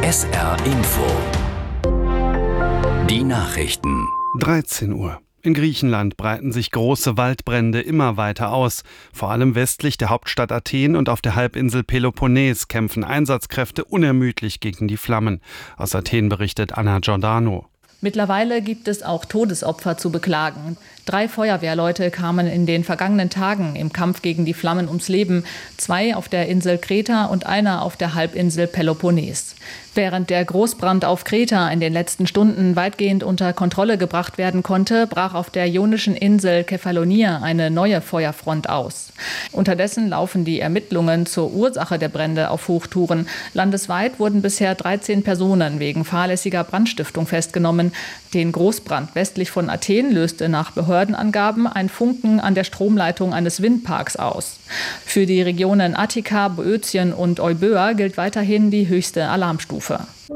SR Info. Die Nachrichten. 13 Uhr. In Griechenland breiten sich große Waldbrände immer weiter aus. Vor allem westlich der Hauptstadt Athen und auf der Halbinsel Peloponnes kämpfen Einsatzkräfte unermüdlich gegen die Flammen. Aus Athen berichtet Anna Giordano. Mittlerweile gibt es auch Todesopfer zu beklagen. 3 Feuerwehrleute kamen in den vergangenen Tagen im Kampf gegen die Flammen ums Leben. 2 auf der Insel Kreta und einer auf der Halbinsel Peloponnes. Während der Großbrand auf Kreta in den letzten Stunden weitgehend unter Kontrolle gebracht werden konnte, brach auf der ionischen Insel Kefalonia eine neue Feuerfront aus. Unterdessen laufen die Ermittlungen zur Ursache der Brände auf Hochtouren. Landesweit wurden bisher 13 Personen wegen fahrlässiger Brandstiftung festgenommen. Den Großbrand westlich von Athen löste nach Behördenangaben ein Funken an der Stromleitung eines Windparks aus. Für die Regionen Attika, Boötien und Euböa gilt weiterhin die höchste Alarmstufe.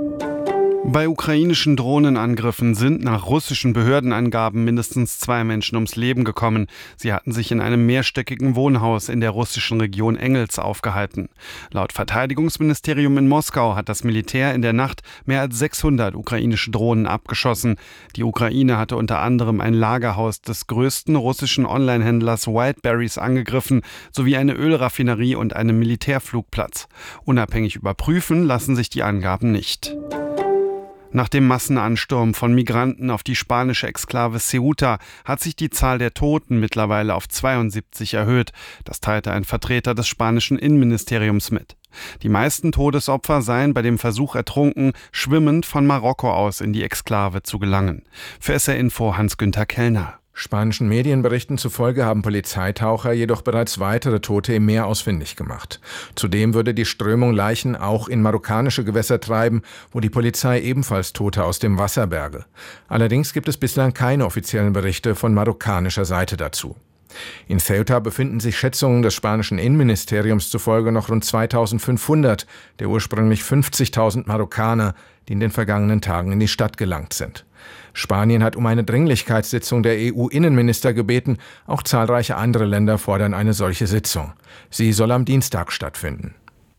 Bei ukrainischen Drohnenangriffen sind nach russischen Behördenangaben mindestens 2 Menschen ums Leben gekommen. Sie hatten sich in einem mehrstöckigen Wohnhaus in der russischen Region Engels aufgehalten. Laut Verteidigungsministerium in Moskau hat das Militär in der Nacht mehr als 600 ukrainische Drohnen abgeschossen. Die Ukraine hatte unter anderem ein Lagerhaus des größten russischen Onlinehändlers Wildberries angegriffen, sowie eine Ölraffinerie und einen Militärflugplatz. Unabhängig überprüfen lassen sich die Angaben nicht. Nach dem Massenansturm von Migranten auf die spanische Exklave Ceuta hat sich die Zahl der Toten mittlerweile auf 72 erhöht. Das teilte ein Vertreter des spanischen Innenministeriums mit. Die meisten Todesopfer seien bei dem Versuch ertrunken, schwimmend von Marokko aus in die Exklave zu gelangen. Für SR Info Hans-Günther Kellner. Spanischen Medienberichten zufolge haben Polizeitaucher jedoch bereits weitere Tote im Meer ausfindig gemacht. Zudem würde die Strömung Leichen auch in marokkanische Gewässer treiben, wo die Polizei ebenfalls Tote aus dem Wasser berge. Allerdings gibt es bislang keine offiziellen Berichte von marokkanischer Seite dazu. In Ceuta befinden sich Schätzungen des spanischen Innenministeriums zufolge noch rund 2500 der ursprünglich 50.000 Marokkaner, die in den vergangenen Tagen in die Stadt gelangt sind. Spanien hat um eine Dringlichkeitssitzung der EU-Innenminister gebeten. Auch zahlreiche andere Länder fordern eine solche Sitzung. Sie soll am Dienstag stattfinden.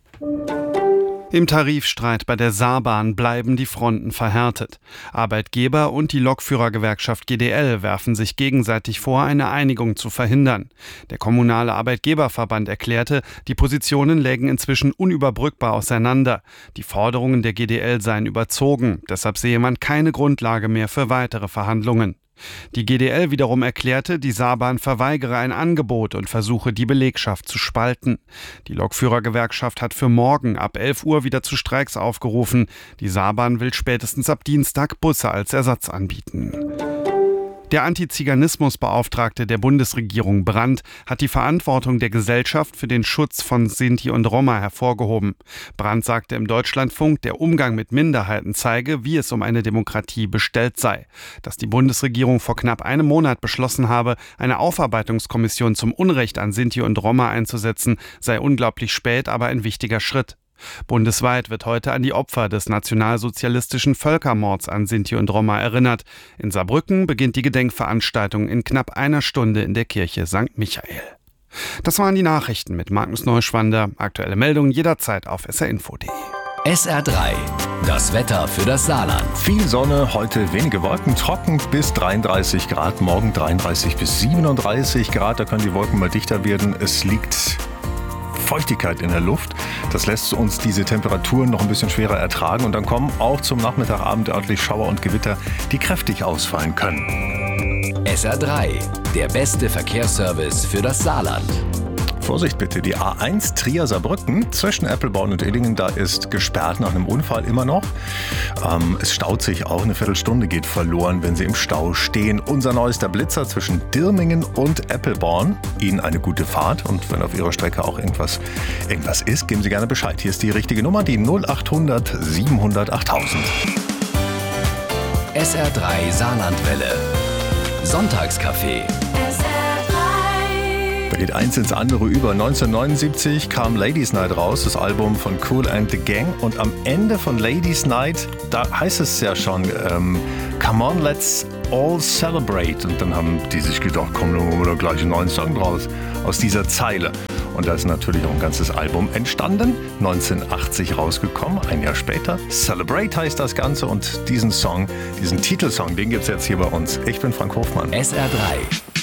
Im Tarifstreit bei der Saarbahn bleiben die Fronten verhärtet. Arbeitgeber und die Lokführergewerkschaft GdL werfen sich gegenseitig vor, eine Einigung zu verhindern. Der kommunale Arbeitgeberverband erklärte, die Positionen lägen inzwischen unüberbrückbar auseinander. Die Forderungen der GdL seien überzogen, deshalb sehe man keine Grundlage mehr für weitere Verhandlungen. Die GdL wiederum erklärte, die Saarbahn verweigere ein Angebot und versuche, die Belegschaft zu spalten. Die Lokführergewerkschaft hat für morgen ab 11 Uhr wieder zu Streiks aufgerufen. Die Saarbahn will spätestens ab Dienstag Busse als Ersatz anbieten. Der Antiziganismusbeauftragte der Bundesregierung Brandt hat die Verantwortung der Gesellschaft für den Schutz von Sinti und Roma hervorgehoben. Brandt sagte im Deutschlandfunk, der Umgang mit Minderheiten zeige, wie es um eine Demokratie bestellt sei. Dass die Bundesregierung vor knapp einem Monat beschlossen habe, eine Aufarbeitungskommission zum Unrecht an Sinti und Roma einzusetzen, sei unglaublich spät, aber ein wichtiger Schritt. Bundesweit wird heute an die Opfer des nationalsozialistischen Völkermords an Sinti und Roma erinnert. In Saarbrücken beginnt die Gedenkveranstaltung in knapp einer Stunde in der Kirche St. Michael. Das waren die Nachrichten mit Magnus Neuschwander. Aktuelle Meldungen jederzeit auf srinfo.de. SR3, das Wetter für das Saarland. Viel Sonne, heute wenige Wolken, trocken bis 33 Grad, morgen 33 bis 37 Grad. Da können die Wolken mal dichter werden. Es liegt Feuchtigkeit in der Luft. Das lässt uns diese Temperaturen noch ein bisschen schwerer ertragen. Und dann kommen auch zum Nachmittagabend örtlich Schauer und Gewitter, die kräftig ausfallen können. SR3, der beste Verkehrsservice für das Saarland. Vorsicht bitte, die A1 Trier-Saarbrücken zwischen Eppelborn und Illingen, da ist gesperrt nach einem Unfall immer noch. Es staut sich auch, eine Viertelstunde geht verloren, wenn Sie im Stau stehen. Unser neuester Blitzer zwischen Dirmingen und Eppelborn. Ihnen eine gute Fahrt und wenn auf Ihrer Strecke auch irgendwas ist, geben Sie gerne Bescheid. Hier ist die richtige Nummer, die 0800 700 8000. SR3 Saarlandwelle. Sonntagscafé. Da geht eins ins andere über. 1979 kam Ladies Night raus, das Album von Kool and the Gang. Und am Ende von Ladies Night, da heißt es ja schon, come on, let's all celebrate. Und dann haben die sich gedacht, komm, dann machen wir da gleich einen neuen Song draus aus dieser Zeile. Und da ist natürlich auch ein ganzes Album entstanden, 1980 rausgekommen, ein Jahr später. Celebrate heißt das Ganze und diesen Song, diesen Titelsong, den gibt's jetzt hier bei uns. Ich bin Frank Hofmann. SR3